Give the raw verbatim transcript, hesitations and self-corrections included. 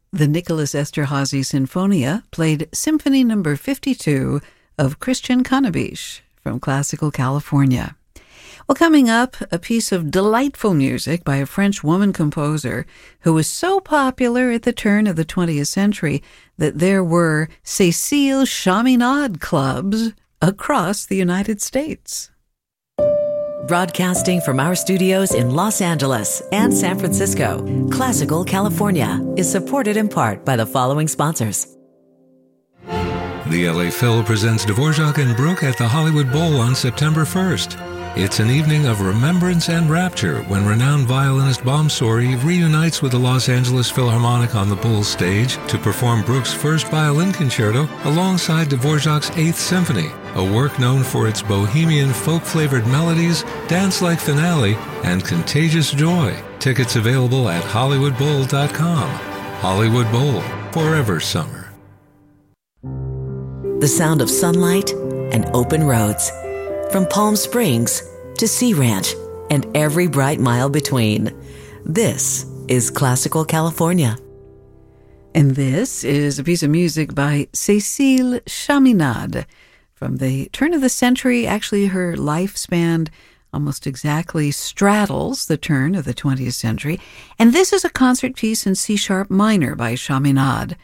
The Nicholas Esterhazy Sinfonia played Symphony Number fifty-two of Christian Connabich from Classical California. Well, coming up, a piece of delightful music by a French woman composer who was so popular at the turn of the twentieth century that there were Cécile Chaminade clubs across the United States. Broadcasting from our studios in Los Angeles and San Francisco, Classical California is supported in part by the following sponsors. The L A Phil presents Dvorak and Bruch at the Hollywood Bowl on September first. It's an evening of remembrance and rapture when renowned violinist Bomsori reunites with the Los Angeles Philharmonic on the Bowl stage to perform Bruch's first violin concerto alongside Dvorak's Eighth Symphony, a work known for its bohemian folk-flavored melodies, dance-like finale, and contagious joy. Tickets available at hollywood bowl dot com. Hollywood Bowl, forever summer. The sound of sunlight and open roads. From Palm Springs to Sea Ranch and every bright mile between. This is Classical California. And this is a piece of music by Cécile Chaminade. From the turn of the century, actually her lifespan almost exactly straddles the turn of the twentieth century. And this is a concert piece in C-sharp minor by Chaminade.